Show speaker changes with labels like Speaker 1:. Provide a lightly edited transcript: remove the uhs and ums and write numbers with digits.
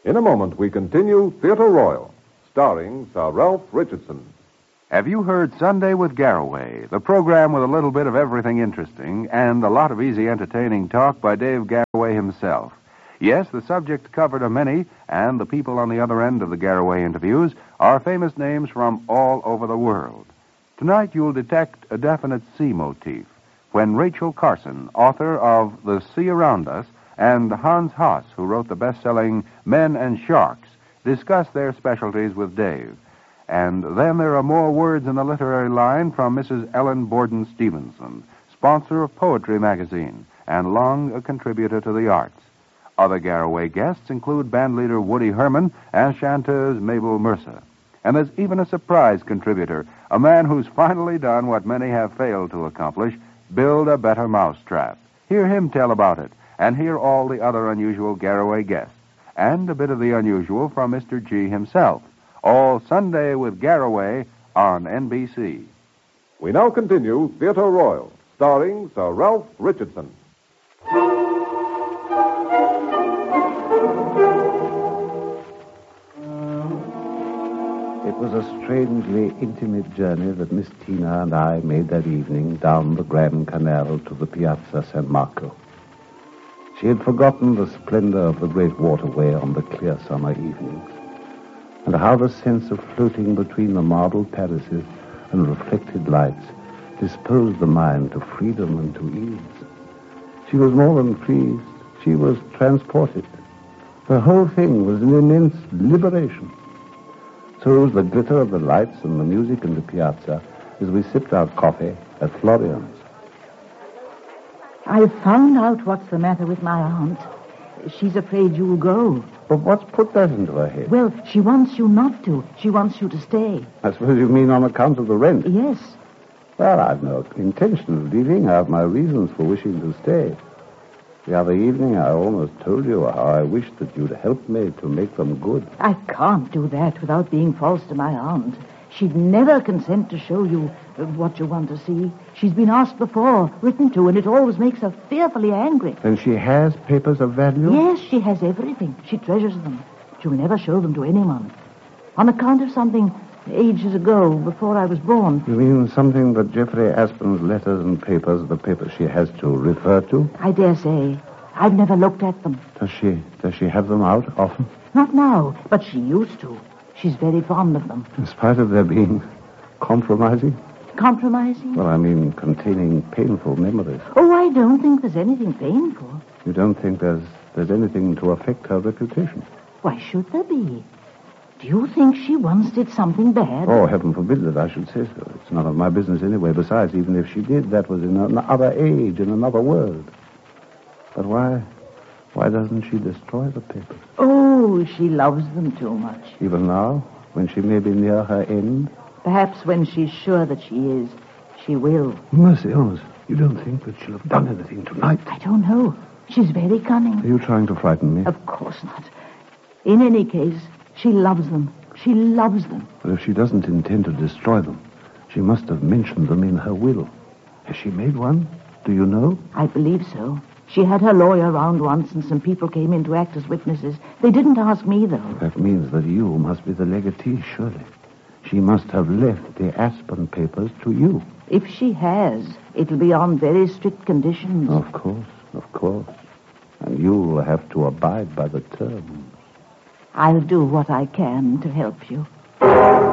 Speaker 1: In a moment, we continue Theatre Royal, starring Sir Ralph Richardson.
Speaker 2: Have you heard Sunday with Garraway, the program with a little bit of everything interesting and a lot of easy entertaining talk by Dave Garraway himself? Yes, the subject covered are many, and the people on the other end of the Garraway interviews are famous names from all over the world. Tonight you'll detect a definite sea motif when Rachel Carson, author of The Sea Around Us, and Hans Haas, who wrote the best-selling Men and Sharks, discuss their specialties with Dave. And then there are more words in the literary line from Mrs. Ellen Borden Stevenson, sponsor of Poetry Magazine, and long a contributor to the arts. Other Garraway guests include bandleader Woody Herman and chanteuse Mabel Mercer. And there's even a surprise contributor, a man who's finally done what many have failed to accomplish, build a better mousetrap. Hear him tell about it, and hear all the other unusual Garraway guests, and a bit of the unusual from Mr. G himself. All Sunday with Garraway on NBC.
Speaker 1: We now continue Theatre Royal, starring Sir Ralph Richardson.
Speaker 3: It was a strangely intimate journey that Miss Tina and I made that evening down the Grand Canal to the Piazza San Marco. She had forgotten the splendor of the great waterway on the clear summer evenings, and how the sense of floating between the marble palaces and reflected lights disposed the mind to freedom and to ease. She was more than pleased. She was transported. The whole thing was an immense liberation. So was the glitter of the lights and the music in the piazza as we sipped our coffee at Florian's.
Speaker 4: I've found out what's the matter with my aunt. She's afraid you'll go.
Speaker 3: But what's put that into her head?
Speaker 4: Well, she wants you not to. She wants you to stay.
Speaker 3: I suppose you mean on account of the rent?
Speaker 4: Yes.
Speaker 3: Well, I've no intention of leaving. I have my reasons for wishing to stay. The other evening, I almost told you how I wished that you'd help me to make them good.
Speaker 4: I can't do that without being false to my aunt. She'd never consent to show you what you want to see. She's been asked before, written to, and it always makes her fearfully angry.
Speaker 3: Then she has papers of value?
Speaker 4: Yes, she has everything. She treasures them. She'll never show them to anyone. On account of something ages ago, before I was born.
Speaker 3: You mean something that Jeffrey Aspen's letters and papers, the papers she has to refer to?
Speaker 4: I dare say. I've never looked at them.
Speaker 3: Does she have them out often?
Speaker 4: Not now, but she used to. She's very fond of them.
Speaker 3: In spite of their being compromising?
Speaker 4: Compromising?
Speaker 3: Well, I mean containing painful memories.
Speaker 4: Oh, I don't think there's anything painful.
Speaker 3: You don't think there's anything to affect her reputation?
Speaker 4: Why should there be? Do you think she once did something bad?
Speaker 3: Oh, heaven forbid that I should say so. It's none of my business anyway. Besides, even if she did, that was in another age, in another world. But why doesn't she destroy the papers?
Speaker 4: Oh, she loves them too much.
Speaker 3: Even now, when she may be near her end?
Speaker 4: Perhaps when she's sure that she is, she will.
Speaker 3: Mercy, Holmes, you don't think that she'll have done anything tonight?
Speaker 4: I don't know. She's very cunning.
Speaker 3: Are you trying to frighten me?
Speaker 4: Of course not. In any case, she loves them. She loves them.
Speaker 3: But if she doesn't intend to destroy them, she must have mentioned them in her will. Has she made one? Do you know?
Speaker 4: I believe so. She had her lawyer round once, and some people came in to act as witnesses. They didn't ask me, though.
Speaker 3: That means that you must be the legatee, surely. She must have left the Aspen papers to you.
Speaker 4: If she has, it'll be on very strict conditions.
Speaker 3: Of course. And you'll have to abide by the terms.
Speaker 4: I'll do what I can to help you.